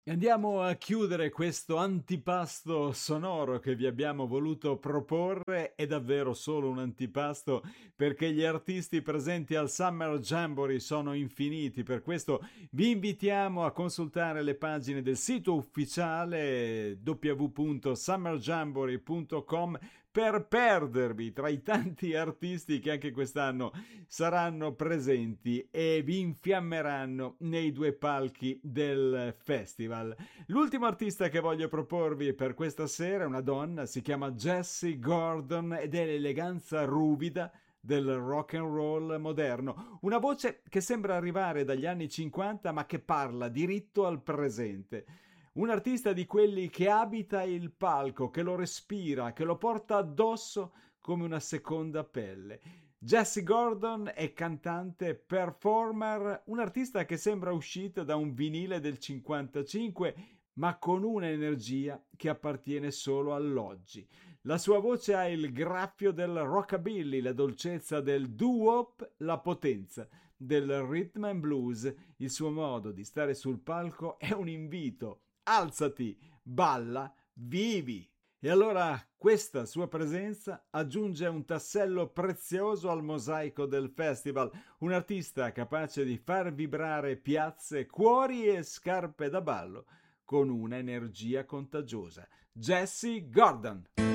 Andiamo a chiudere questo antipasto sonoro che vi abbiamo voluto proporre. È davvero solo un antipasto perché gli artisti presenti al Summer Jamboree sono infiniti. Per questo vi invitiamo a consultare le pagine del sito ufficiale www.summerjamboree.com per perdervi tra i tanti artisti che anche quest'anno saranno presenti e vi infiammeranno nei due palchi del festival. L'ultimo artista che voglio proporvi per questa sera è una donna, si chiama Jessie Gordon ed è l'eleganza ruvida del rock and roll moderno, una voce che sembra arrivare dagli anni 50 ma che parla diritto al presente. Un artista di quelli che abita il palco, che lo respira, che lo porta addosso come una seconda pelle. Jessie Gordon è cantante, performer, un artista che sembra uscito da un vinile del 55, ma con un'energia che appartiene solo all'oggi. La sua voce ha il graffio del rockabilly, la dolcezza del doo-wop, la potenza del rhythm and blues. Il suo modo di stare sul palco è un invito. Alzati, balla, vivi! E allora questa sua presenza aggiunge un tassello prezioso al mosaico del festival, un artista capace di far vibrare piazze, cuori e scarpe da ballo con un'energia contagiosa. Jessie Gordon.